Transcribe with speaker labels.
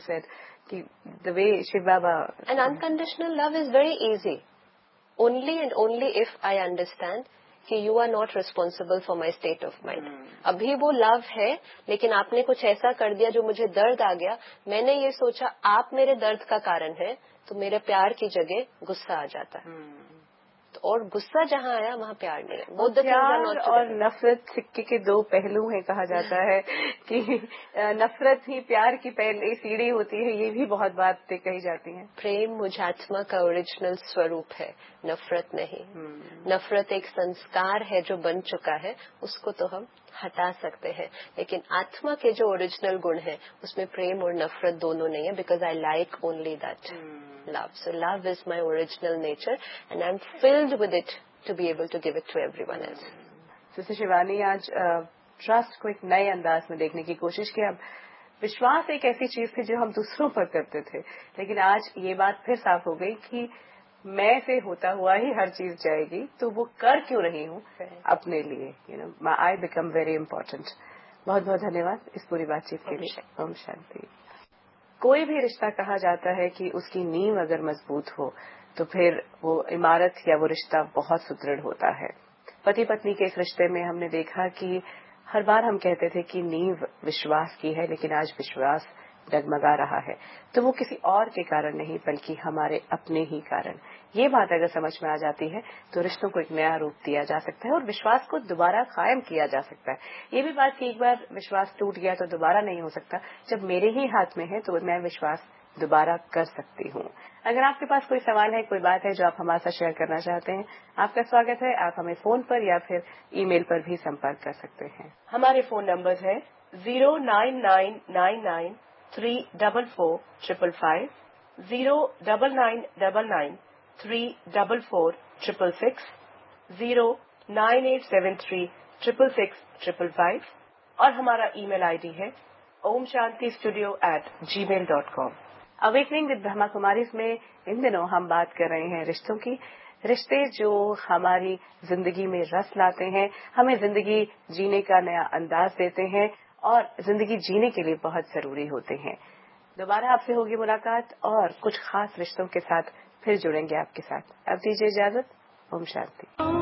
Speaker 1: said कि the way Shiv Baba.
Speaker 2: And unconditional love is very easy. Only and only if I understand कि you are not responsible for my state of mind. अभी वो love है, लेकिन आपने कुछ ऐसा कर दिया जो मुझे दर्द आ गया. मैंने ये सोचा आप मेरे दर्द का कारण है, तो मेरे प्यार की जगह गुस्सा आ जाता है. तो और गुस्सा जहाँ आया वहाँ प्यार नहीं है. Both the things are not
Speaker 1: और नफरत सिक्के के दो पहलू हैं. कहा जाता है कि नफरत ही प्यार की पहली सीढ़ी होती है. ये भी बहुत बातें कही जाती हैं.
Speaker 2: प्रेम मुझात्मा का ओरिजिनल स्वरूप है, नफरत नहीं. नफरत एक संस्कार है जो बन चुका है, उसको तो हम हटा सकते हैं, लेकिन आत्मा के जो ओरिजिनल गुण है उसमें प्रेम और नफरत दोनों नहीं है. Because I like only that love. So love is my original nature and I'm filled with it to be able to give it to everyone else.
Speaker 1: Sister Shivani, आज ट्रस्ट को एक नए अंदाज में देखने की कोशिश की. अब विश्वास एक ऐसी चीज थी जो हम दूसरों पर करते थे, लेकिन आज ये बात फिर साफ हो गई कि मैं से होता हुआ ही हर चीज जाएगी, तो वो कर क्यों रही हूँ अपने लिए. I become very important. बहुत बहुत धन्यवाद इस पूरी बातचीत के लिए. ओम शांति. कोई भी रिश्ता कहा जाता है कि उसकी नींव अगर मजबूत हो तो फिर वो इमारत या वो रिश्ता बहुत सुदृढ़ होता है. पति पत्नी के इस रिश्ते में हमने देखा कि हर बार हम कहते थे कि नींव विश्वास की है, लेकिन आज विश्वास डगमगा रहा है. तो वो किसी और के कारण नहीं, बल्कि हमारे अपने ही कारण. ये बात अगर समझ में आ जाती है तो रिश्तों को एक नया रूप दिया जा सकता है और विश्वास को दोबारा कायम किया जा सकता है. ये भी बात कि एक बार विश्वास टूट गया तो दोबारा नहीं हो सकता. जब मेरे ही हाथ में है तो मैं विश्वास दोबारा कर सकती हूँ. अगर आपके पास कोई सवाल है, कोई बात है जो आप हमारे साथ शेयर करना चाहते हैं, आपका स्वागत है. आप हमें फोन पर या फिर ईमेल पर भी संपर्क कर सकते हैं. हमारे फोन नंबर है 09999 344 09999 344 666 09873 666 और हमारा ईमेल आईडी है omshantistudio@gmail.com. Awakening with Brahma Kumari में इन दिनों हम बात कर रहे हैं रिश्तों की. रिश्ते जो हमारी जिंदगी में रस लाते हैं, हमें जिंदगी जीने का नया अंदाज देते हैं और जिंदगी जीने के लिए बहुत जरूरी होते हैं. दोबारा आपसे होगी मुलाकात और कुछ खास रिश्तों के साथ फिर जुड़ेंगे आपके साथ. अब दीजिए इजाजत. ओम शांति.